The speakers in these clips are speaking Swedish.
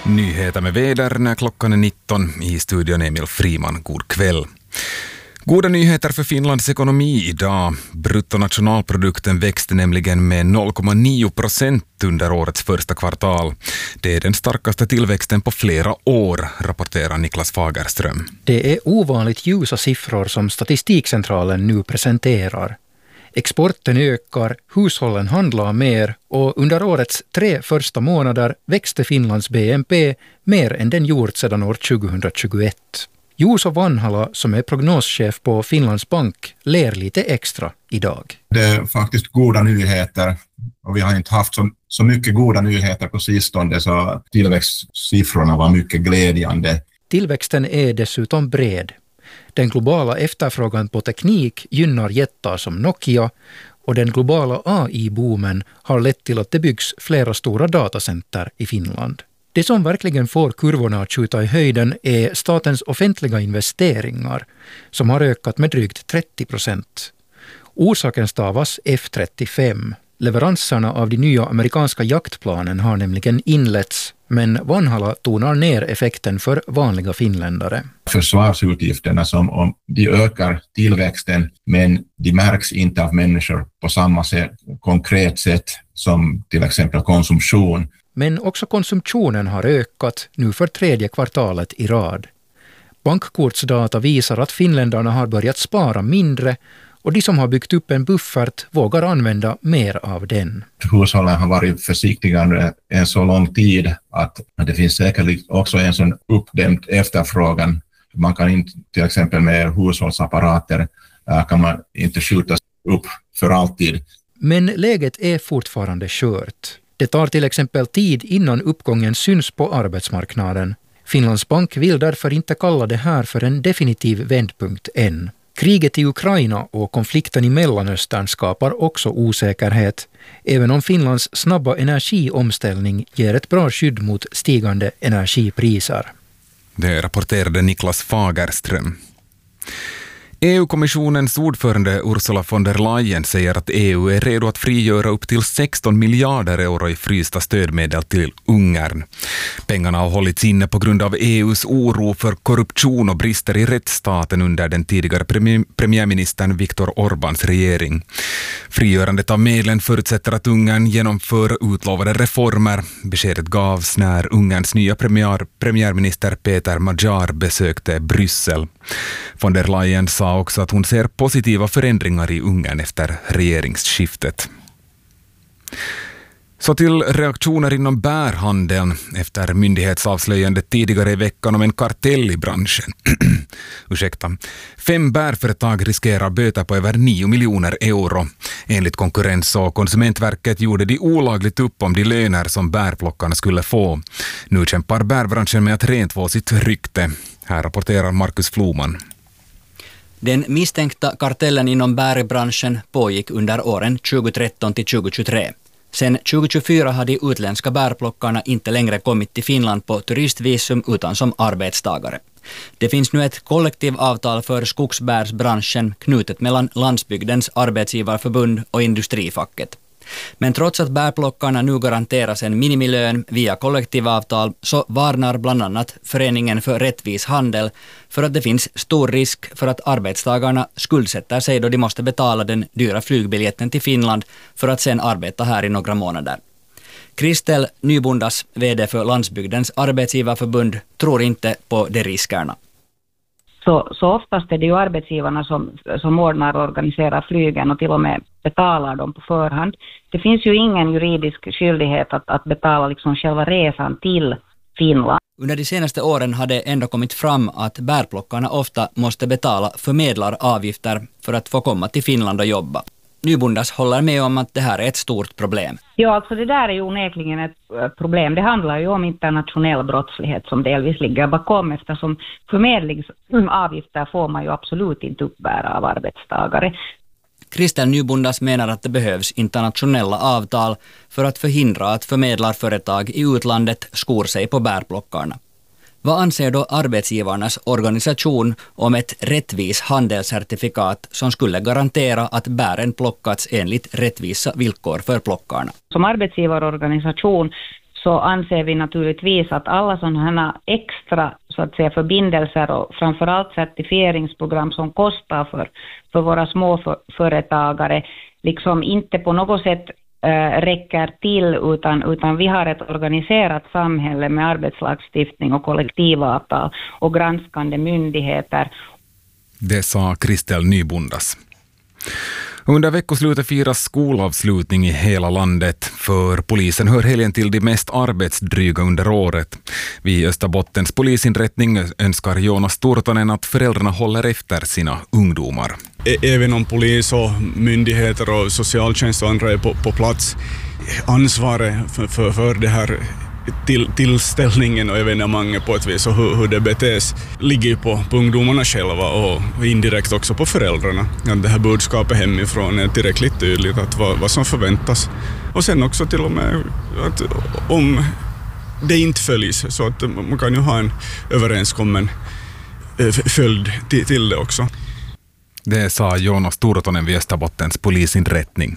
Nyheter med väder när klockan är 19. I studion Emil Friman. God kväll. Goda nyheter för Finlands ekonomi idag. Bruttonationalprodukten växte nämligen med 0,9% under årets första kvartal. Det är den starkaste tillväxten på flera år, rapporterar Niklas Fagerström. Det är ovanligt ljusa siffror som Statistikcentralen nu presenterar. Exporten ökar, hushållen handlar mer och under årets 3 första månader växte Finlands BNP mer än den gjort sedan år 2021. Juuso Vanhala, som är prognoschef på Finlands bank, ler lite extra idag. Det är faktiskt goda nyheter och vi har inte haft så mycket goda nyheter på sistone, så tillväxtsiffrorna var mycket glädjande. Tillväxten är dessutom bred. Den globala efterfrågan på teknik gynnar jättar som Nokia och den globala AI-boomen har lett till att det byggs flera stora datacenter i Finland. Det som verkligen får kurvorna att skjuta i höjden är statens offentliga investeringar som har ökat med drygt 30%. Orsaken stavas F-35. Leveranserna av de nya amerikanska jaktplanen har nämligen inletts, men Vanhala tonar ner effekten för vanliga finländare. Försvarsutgifterna som om de ökar tillväxten, men de märks inte av människor på samma sätt, konkret sätt som till exempel konsumtion. Men också konsumtionen har ökat nu för 3:e kvartalet i rad. Bankkortsdata visar att finländarna har börjat spara mindre och de som har byggt upp en buffert vågar använda mer av den. Hushållen har varit försiktigare en så lång tid att det finns säkert också en sån uppdämd efterfrågan. Man kan inte, till exempel med hushållsapparater, kan man inte skjuta upp för alltid. Men läget är fortfarande skört. Det tar till exempel tid innan uppgången syns på arbetsmarknaden. Finlands bank vill därför inte kalla det här för en definitiv vändpunkt än. Kriget i Ukraina och konflikten i Mellanöstern skapar också osäkerhet, även om Finlands snabba energiomställning ger ett bra skydd mot stigande energipriser. Det rapporterade Niklas Fagerström. EU-kommissionens ordförande Ursula von der Leyen säger att EU är redo att frigöra upp till 16 miljarder euro i frysta stödmedel till Ungern. Pengarna har hållits inne på grund av EUs oro för korruption och brister i rättsstaten under den tidigare premiärministern Viktor Orbáns regering. Frigörandet av medlen förutsätter att Ungern genomför utlovade reformer. Beskedet gavs när Ungerns nya premiärminister Peter Magyar besökte Bryssel. Von der Leyen sa också att hon ser positiva förändringar i Ungern efter regeringsskiftet. Så till reaktioner inom bärhandeln efter myndighetsavslöjande tidigare i veckan om en kartell i branschen. 5 bärföretag riskerar böter på över 9 miljoner euro. Enligt Konkurrens- och konsumentverket gjorde de olagligt upp om de löner som bärplockarna skulle få. Nu kämpar bärbranschen med att rentvå sitt rykte. Här rapporterar Markus Floman. Den misstänkta kartellen inom bärbranschen pågick under åren 2013 till 2023. Sen 2024 hade de utländska bärplockarna inte längre kommit till Finland på turistvisum utan som arbetstagare. Det finns nu ett kollektivavtal för skogsbärsbranschen knutet mellan Landsbygdens arbetsgivarförbund och industrifacket. Men trots att bärplockarna nu garanteras en minimilön via kollektivavtal så varnar bland annat Föreningen för rättvis handel för att det finns stor risk för att arbetstagarna skuldsätter sig då de måste betala den dyra flygbiljetten till Finland för att sen arbeta här i några månader. Kristel Nybundas, vd för Landsbygdens arbetsgivarförbund, tror inte på de riskerna. Så oftast är det ju arbetsgivarna som ordnar och organiserar flygen och till och med betalar dem på förhand. Det finns ju ingen juridisk skyldighet att betala liksom själva resan till Finland. Under de senaste åren har det ändå kommit fram att bärplockarna ofta måste betala förmedlaravgifter för att få komma till Finland och jobba. Nybundas håller med om att det här är ett stort problem. Ja, alltså det där är ju onekligen ett problem. Det handlar ju om internationell brottslighet som delvis ligger bakom, eftersom förmedlingsavgifter får man ju absolut inte uppbära av arbetstagare. Kristel Nybundas menar att det behövs internationella avtal för att förhindra att förmedlarföretag i utlandet skor sig på bärplockarna. Vad anser då arbetsgivarnas organisation om ett rättvis handelscertifikat som skulle garantera att bären plockats enligt rättvisa villkor för plockarna? Som arbetsgivarorganisation så anser vi naturligtvis att alla sådana här extra så att säga förbindelser och framförallt certifieringsprogram som kostar för våra småföretagare liksom inte på något sätt räcker till utan vi har ett organiserat samhälle med arbetslagstiftning och kollektivavtal och granskande myndigheter. Det sa Kristel Nybondas. Under veckoslutet firas skolavslutning i hela landet, för polisen hör helgen till de mest arbetsdryga under året. Vid Österbottens polisinrättning önskar Jonas Turtonen att föräldrarna håller efter sina ungdomar. Även om polis och myndigheter och socialtjänst och andra är på plats, ansvaret för det här tillställningen och evenemanget på ett vis och hur det betes ligger på ungdomarna själva och indirekt också på föräldrarna. Att det här budskapet hemifrån är tillräckligt tydligt att vad som förväntas. Och sen också till och med att om det inte följs så att man kan ju ha en överenskommen följd till det också. Det sa Jonas Turtonen vid Österbottens polisinrättning.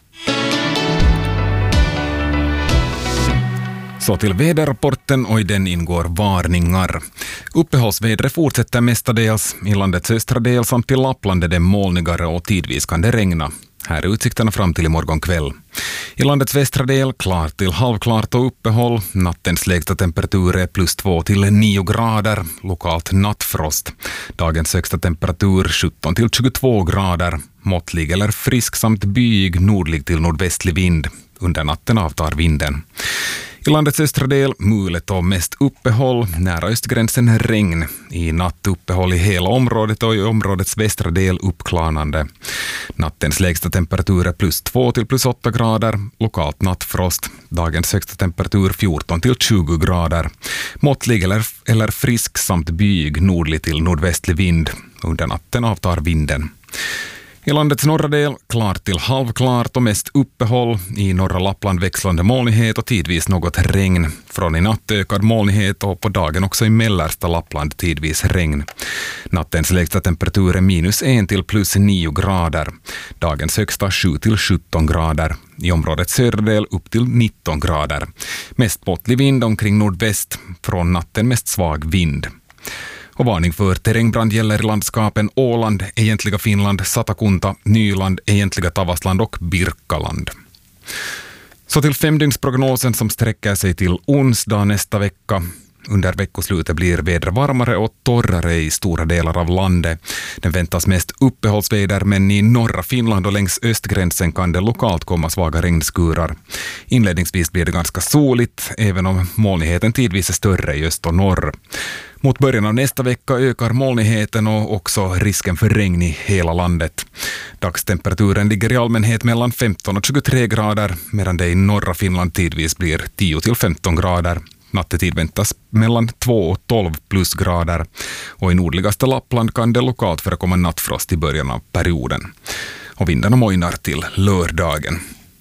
Så till väderrapporten, och i den ingår varningar. Uppehållsvädret fortsätter mestadels i landets östra del samt i Lappland är det molnigare och tidvis kan det regna. Här är utsikterna fram till imorgon kväll. I landets västra del klart till halvklart och uppehåll. Nattens lägsta temperatur är +2 till 9 grader, lokalt nattfrost. Dagens högsta temperatur 17 till 22 grader. Måttlig eller frisk samt byig nordlig till nordvästlig vind. Under natten avtar vinden. I landets östra del mulet och mest uppehåll, nära östgränsen regn. I natt uppehåll i hela området och i områdets västra del uppklarnande. Nattens lägsta temperatur är +2 till +8 grader, lokalt nattfrost. Dagens högsta temperatur 14 till 20 grader. Måttlig eller frisk samt byig nordlig till nordvästlig vind. Under natten avtar vinden. I landets norra del klart till halvklart och mest uppehåll. I norra Lappland växlande molnighet och tidvis något regn. Från i natt ökad molnighet och på dagen också i mellersta Lappland tidvis regn. Nattens lägsta temperatur är -1 till +9 grader. Dagens högsta 7 till 17 grader. I områdets södra del upp till 19 grader. Mest måttlig vind omkring nordväst. Från natten mest svag vind. Och varning för terrängbrand gäller i landskapen Åland, egentliga Finland, Satakunta, Nyland, egentliga Tavastland och Birkaland. Så till 5-dygnsprognosen som sträcker sig till onsdag nästa vecka. Under veckoslutet blir vädret varmare och torrare i stora delar av landet. Den väntas mest uppehållsväder, men i norra Finland och längs östgränsen kan det lokalt komma svaga regnskurar. Inledningsvis blir det ganska soligt, även om molnigheten tidvis är större i öst och norr. Mot början av nästa vecka ökar molnigheten och också risken för regn i hela landet. Dagstemperaturen ligger i allmänhet mellan 15 och 23 grader, medan det i norra Finland tidvis blir 10 till 15 grader. Nattetid väntas mellan 2 och 12 plusgrader och i nordligaste Lappland kan det lokalt förekomma nattfrost i början av perioden. Och vindarna mojnar till lördagen.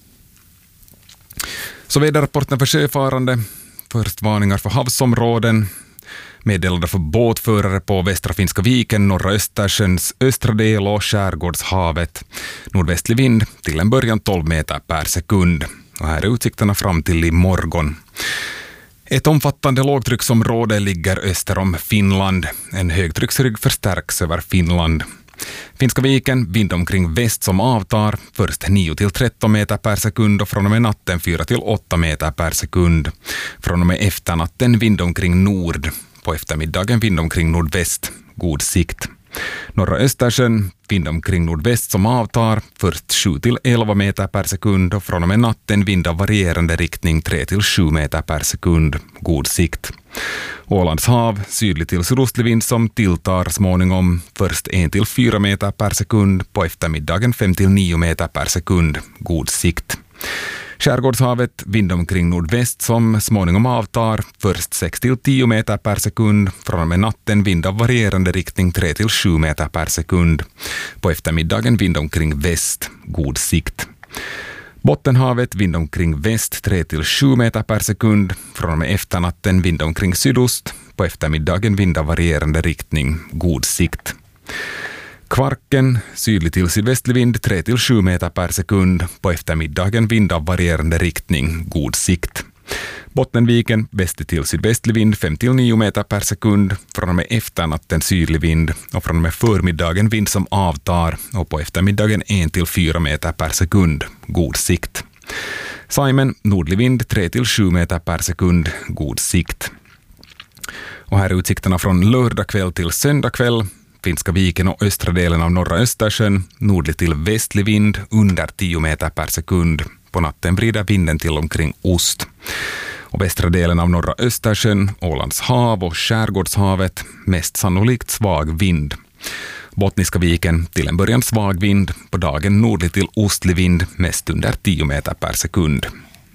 Så väderrapporten för sjöfarande. Först varningar för havsområden. Meddelade för båtförare på Västra Finska viken, norra Östersjöns östra del och skärgårdshavet. Nordvästlig vind till en början 12 meter per sekund. Och här är utsikterna fram till imorgon. Ett omfattande lågtrycksområde ligger öster om Finland. En högtrycksrygg förstärks över Finland. Finska viken, vind omkring väst som avtar, först 9 till 13 meter per sekund och från och med natten 4 till 8 meter per sekund. Från och med efternatten vind omkring nord. På eftermiddagen vind omkring nordväst, god sikt. Norra Östersjön, vind omkring nordväst som avtar, först 7 till 11 meter per sekund och från och med natten vind av varierande riktning 3 till 7 meter per sekund, god sikt. Ålands hav, sydlig till sydostlig vind som tilltar småningom, först 1 till 4 meter per sekund, på eftermiddagen 5 till 9 meter per sekund, god sikt. Skärgårdshavet, vind omkring nordväst som småningom avtar, först 6 till 10 meter per sekund, från och med natten vind av varierande riktning 3 till 7 meter per sekund. På eftermiddagen vind omkring väst, god sikt. Bottenhavet, vind omkring väst 3 till 7 meter per sekund, från och med efternatten vind omkring sydost, på eftermiddagen vind av varierande riktning, god sikt. Kvarken, sydlig till sydvästlig vind 3 till 7 meter per sekund, på eftermiddagen vind av varierande riktning, god sikt. Bottenviken västlig till sydvästlig vind 5-9 meter per sekund. Från och med efternatten sydlig vind och från och med förmiddagen vind som avtar och på eftermiddagen 1-4 meter per sekund. God sikt. Saimen nordlig vind 3-7 meter per sekund. God sikt. Och här är utsikterna från lördag kväll till söndag kväll. Finska viken och östra delen av norra Östersjön. Nordlig till västlig vind under 10 meter per sekund. På natten vrider vinden till omkring ost. Och västra delen av norra Östersjön, Ålands hav och Skärgårdshavet, mest sannolikt svag vind. Bottniska viken till en början svag vind, på dagen nordlig till ostlig vind, mest under 10 meter per sekund.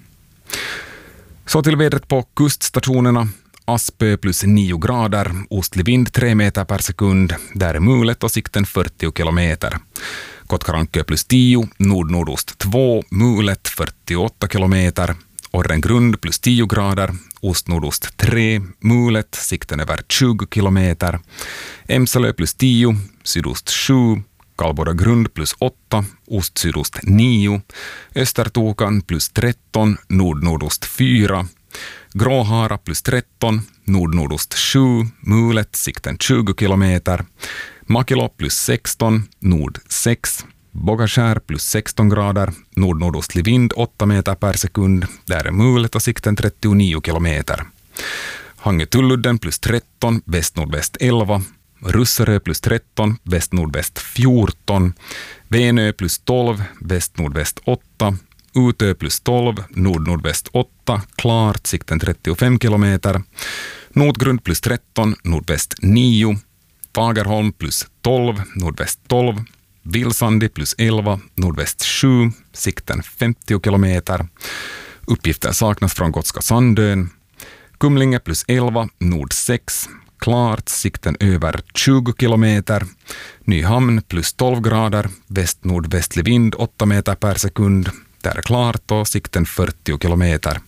Så till vädret på kuststationerna. Aspö plus 9 grader, ostlig vind 3 meter per sekund, där är mulet och sikten 40 kilometer. Kotkarankö plus 10, nord-nordost 2, mulet 48 kilometer. Orrengrund plus 10 grader, ost-nordost 3, mulet, sikten över 20 kilometer. Emsalö plus 10, sydost 7, Kalbodagrund plus 8, ost-sydost 9. Östertokan plus 13, nord-nordost 4. Gråhara plus 13, nord-nordost 7, mulet, sikten 20 kilometer. Makilo plus 16, nord 6. Bogaskär plus 16 grader, nord-nordostlig vind 8 meter per sekund, där är mulet och sikten 39 kilometer. Hangö-Tulludden plus 13, väst-nordväst 11. Russerö plus 13, väst-nordväst 14. Venö plus 12, väst-nordväst 8. Utö plus 12, nord-nordväst 8, klart, sikten 35 kilometer. Nordgrund plus 13, nordväst 9. Fagerholm plus 12, nordväst 12. Vilsandi plus 11, nordväst 7, sikten 50 kilometer. Uppgifter saknas från Gotska Sandön. Kumlinge plus 11, nord 6, klart, sikten över 20 kilometer. Nyhamn plus 12 grader, väst-nordvästlig vind 8 meter per sekund. Där är klart och sikten 40 kilometer.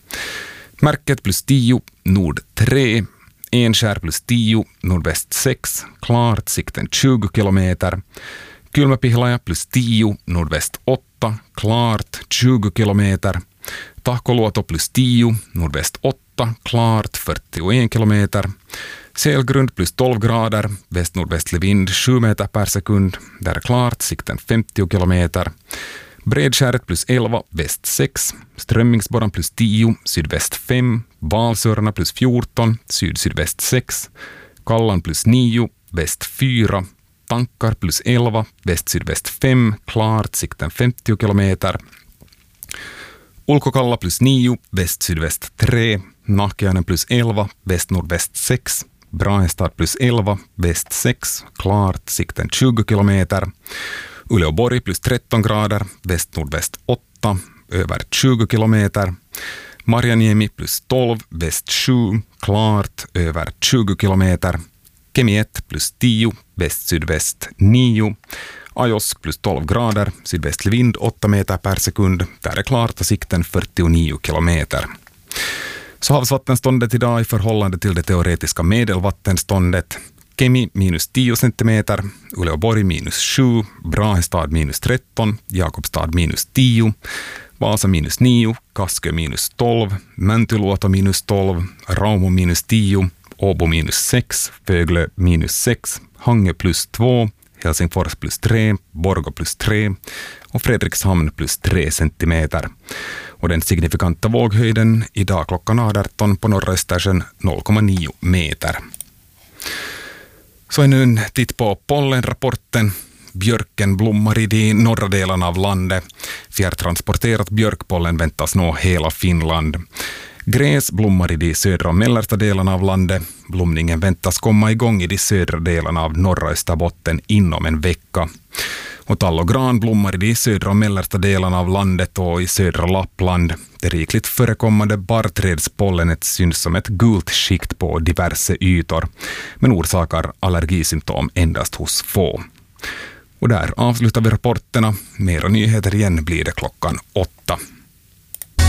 Märket plus 10, nord 3. Enskär plus 10, nordväst 6, klart, sikten 20 kilometer. Kylmäpihlaja plus 10, nordväst 8, klart, 20 kilometer. Tahkoluoto plus 10, nordväst 8, klart, 41 kilometer. Selgrund plus 12 grader, väst-nordvästlig vind 7 meter per sekund. Där är klart, sikten 50 kilometer. Bredskäret plus 11, väst 6. Strömmingsborran plus 10, sydväst 5. Valsörarna plus 14, syd-sydväst 6. Kallan plus 9, väst 4. Tankar plus 11, väst-sydväst 5, klart, sikten 50 kilometer. Ulkokalla plus 9, väst-sydväst 3. Nahkiainen plus 11, väst-nordväst 6. Brahestad plus 11, väst 6, klart, sikten 20 kilometer. Uleåborg plus 13 grader, väst-nordväst 8, över 20 kilometer. Marjaniemi plus 12, väst 7, klart, över 20 kilometer. Kemi 1 plus 10, väst-sydväst 9. Ajos plus 12 grader, sydvästlig vind 8 meter per sekund. Där är klart och sikten 49 kilometer. Så havsvattenståndet idag i förhållande till det teoretiska medelvattenståndet. Kemi minus 10 centimeter, Uleåborg minus 7, Brahestad minus 13, Jakobstad minus 10, Vasa minus 9, Kaskö minus 12, Mäntyluoto minus 12, Raumo minus 10, Åbo minus 6, Föglö minus 6, Hangö plus 2, Helsingfors plus 3, Borgå plus 3 och Fredrikshamn plus 3 centimeter. Och den signifikanta våghöjden idag klockan 18 på norra Östersjön 0,9 meter. Så nu en titt på pollenrapporten. Björken blommar i de norra delarna av landet. Fjärrtransporterat björkpollen väntas nå hela Finland. Gräs blommar i de södra och mellersta delarna av landet. Blomningen väntas komma igång i de södra delarna av norra Österbotten inom en vecka. Och tall och gran blommar i de södra och mellersta delarna av landet och i södra Lappland. Det rikligt förekommande barrträdspollenet syns som ett gult skikt på diverse ytor, men orsakar allergisymptom endast hos få. Och där avslutar vi rapporterna. Mera nyheter igen blir det klockan 8.